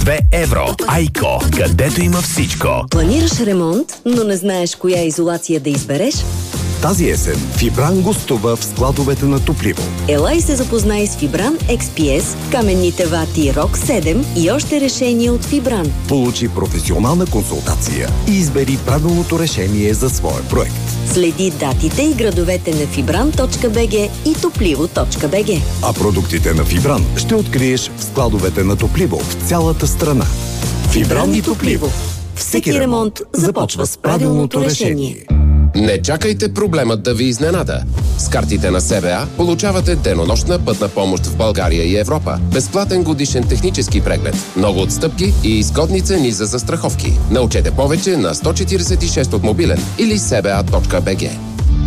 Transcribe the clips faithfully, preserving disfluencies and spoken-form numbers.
две евро. Айко, където има всичко. Планираш ремонт, но не знаеш коя изолация да избереш? Тази есен Фибран гостува в складовете на Топливо. Елай се запознай с Фибран Екс Пи Ес, каменните вати Рок седем и още решения от Фибран. Получи професионална консултация и избери правилното решение за своя проект. Следи датите и градовете на фибран точка би джи и топливо точка би джи. А продуктите на Фибран ще откриеш в складовете на Топливо в цялата страна. Фибран и Топливо. Всеки ремонт започва с правилното решение. Не чакайте проблемът да ви изненада. С картите на С Б А получавате денонощна пътна помощ в България и Европа, безплатен годишен технически преглед, много отстъпки и изгодни цени за застраховки. Научете повече на сто четиридесет и шест от мобилен или ес би а точка би джи.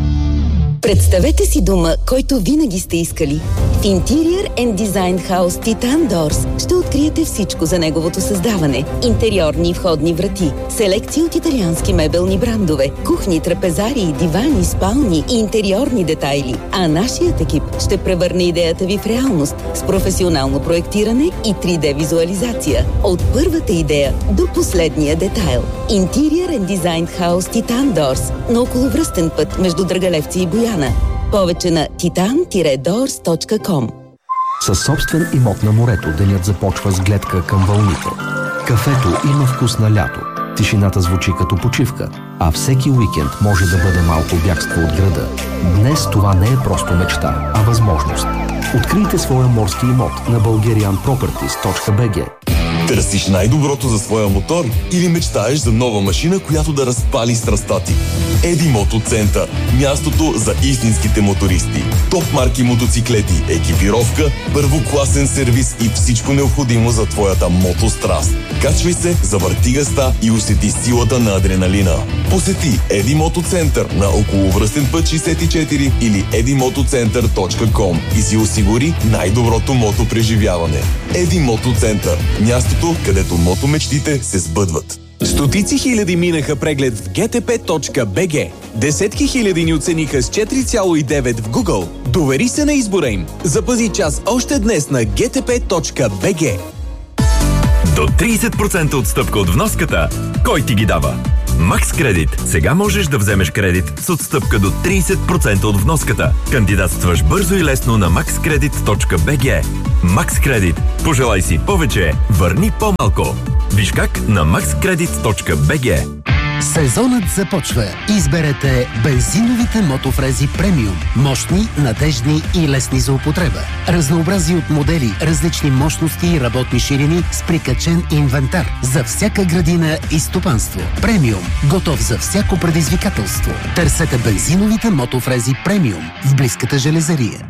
Представете си дома, който винаги сте искали. В Interior and Design House Titan Doors ще откриете всичко за неговото създаване. Интериорни и входни врати, селекция от италиански мебелни брандове, кухни, трапезарии, дивани, спални и интериорни детайли. А нашият екип ще превърне идеята ви в реалност с професионално проектиране и три Д визуализация. От първата идея до последния детайл. Interior and Design House Titan Doors на околовръстен път между Драгалевци и Бояна. Повече на титан доорс точка ком. Със собствен имот на морето денят започва с гледка към вълните. Кафето има вкус на лято. Тишината звучи като почивка, а всеки уикенд може да бъде малко бягство от града. Днес това не е просто мечта, а възможност. Открийте своя морски имот на bulgarian properties точка би джи. Търсиш най-доброто за своя мотор или мечтаеш за нова машина, която да разпали страстта ти? Еди Мото Център. Мястото за истинските мотористи. Топ марки мотоциклети, екипировка, първокласен сервис и всичко необходимо за твоята мотостраст. Качвай се, завърти газта и усети силата на адреналина. Посети Еди Мото Център на околовръстен път шейсет и четири или еди мото център точка ком и си осигури най-доброто мотопреживяване. Еди Мото Център. Мястото, където мотомечтите се сбъдват. Стотици хиляди минаха преглед в джи ти пи точка би джи. Десетки хиляди ни оцениха с четири цяло и девет в Google. Довери се на избора им. Запази час още днес на джи ти пи точка би джи. До трийсет процента отстъпка от вноската. Кой ти ги дава? Max Credit. Сега можеш да вземеш кредит с отстъпка до трийсет процента от вноската. Кандидатстваш бързо и лесно на макс кредит точка би джи. Max Credit. Пожелай си повече, върни по-малко. Виж как на макс кредит точка би джи. Сезонът започва. Изберете бензиновите мотофрези премиум. Мощни, надеждни и лесни за употреба. Разнообразие от модели, различни мощности и работни ширини с прикачен инвентар за всяка градина и стопанство. Премиум. Готов за всяко предизвикателство. Търсете бензиновите мотофрези премиум в близката железария.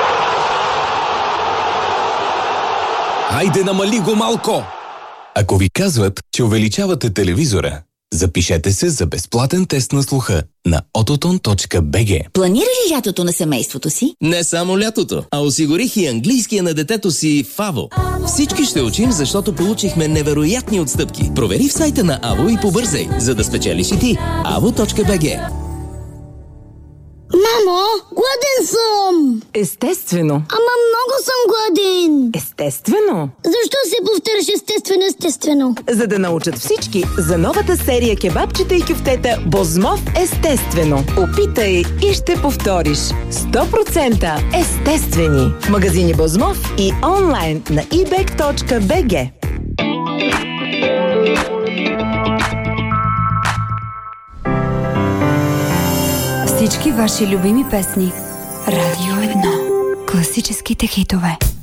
Хайде, намали го малко! Ако ви казват, че увеличавате телевизора, запишете се за безплатен тест на слуха на ототон точка би джи. Планира ли лятото на семейството си? Не само лятото, а осигурих и английския на детето си в АВО. Всички ще учим, защото получихме невероятни отстъпки. Провери в сайта на АВО и побързай, за да спечелиш и ти. АВО точка би джи. Мамо, гладен съм! Естествено. Ама много съм гладен. Естествено. Защо се повтаряш естествено, естествено? За да научат всички за новата серия кебабчета и кюфтета Бозмов естествено. Опитай и ще повториш. сто процента естествени. В магазини Бозмов и онлайн на и бек точка би джи. Всички ваши любими песни. Радио едно. Класическите хитове.